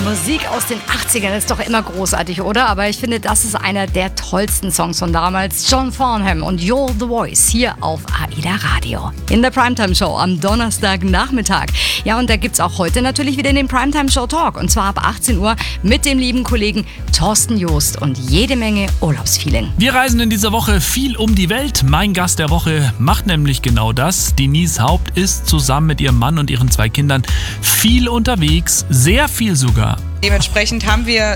Musik aus den 80ern ist doch immer großartig, oder? Aber ich finde, das ist einer der tollsten Songs von damals. John Farnham und You're the Voice hier auf AIDA Radio. In der Primetime Show am Donnerstagnachmittag. Ja, und da gibt's auch heute natürlich wieder den Primetime Show Talk. Und zwar ab 18 Uhr mit dem lieben Kollegen Thorsten Joost und jede Menge Urlaubsfeeling. Wir reisen in dieser Woche viel um die Welt. Mein Gast der Woche macht nämlich genau das. Denise Haupt ist zusammen mit ihrem Mann und ihren 2 Kindern viel unterwegs, sehr viel sogar. Dementsprechend haben wir